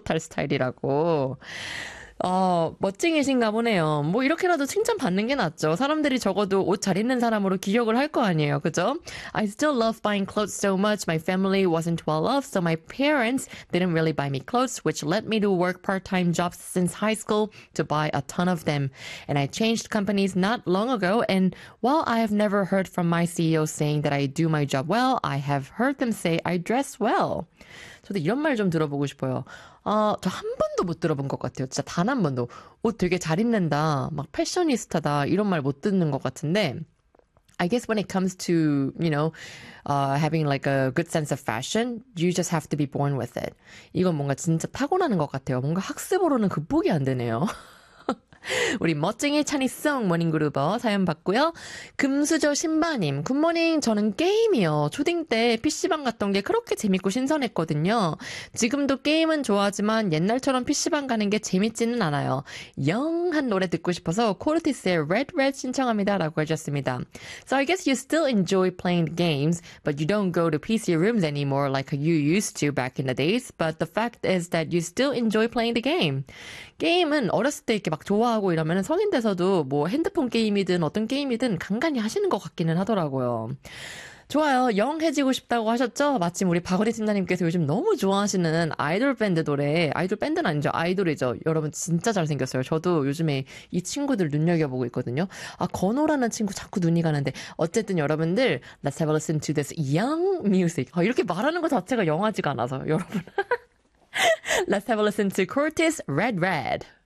못할 스타일이라고. 멋쟁이신가 보네요. 뭐 이렇게라도 칭찬받는 게 낫죠. 사람들이 적어도 옷 잘 입는 사람으로 기억을 할 거 아니에요. 그죠? I still love buying clothes so much. My family wasn't well off, so my parents didn't really buy me clothes, which led me to work part-time jobs since high school to buy a ton of them. And I changed companies not long ago, and while I have never heard from my CEO saying that I do my job well, I have heard them say I dress well. 저도 이런 말 좀 들어보고 싶어요. 저 한 번도 못 들어본 것 같아요. 진짜 단 한 번도. 옷 되게 잘 입는다, 막 패셔니스타다, 이런 말 못 듣는 것 같은데, I guess when it comes to, having like a good sense of fashion, you just have to be born with it. 이건 뭔가 진짜 타고나는 것 같아요. 뭔가 학습으로는 극복이 안 되네요. 우리 멋쟁이 찬이송 모닝그루버 사연 받고요. 금수저 신바님, 굿모닝. 저는 게임이요. 초딩 때 PC방 갔던 게 그렇게 재밌고 신선했거든요. 지금도 게임은 좋아하지만 옛날처럼 PC방 가는 게 재밌지는 않아요. 영한 노래 듣고 싶어서 코르티스의 Red Red 신청합니다 라고 해주셨습니다. So I guess you still enjoy playing games, but you don't go to PC rooms anymore like you used to back in the days. But the fact is that you still enjoy playing the game. 게임은 어렸을 때 이렇게 막 좋아하고 이러면 성인 돼서도 뭐 핸드폰 게임이든 어떤 게임이든 간간히 하시는 것 같기는 하더라고요. 좋아요. 영해지고 싶다고 하셨죠? 마침 우리 박원희 팀장님께서 요즘 너무 좋아하시는 아이돌 밴드 노래, 아이돌 밴드는 아니죠. 아이돌이죠. 여러분 진짜 잘생겼어요. 저도 요즘에 이 친구들 눈여겨보고 있거든요. 건호라는 친구 자꾸 눈이 가는데, 어쨌든 여러분들 Let's have a listen to this young music. 이렇게 말하는 것 자체가 영하지가 않아서 여러분 Let's have a listen to Curtis Red Red.